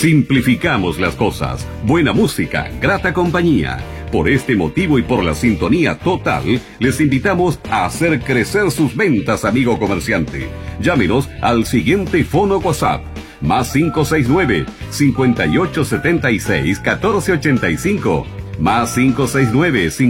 Simplificamos las cosas. Buena música, grata compañía. Por este motivo y por la sintonía total, les invitamos a hacer crecer sus ventas, amigo comerciante. Llámenos al siguiente fono WhatsApp. Más 569-5876-1485. Más 569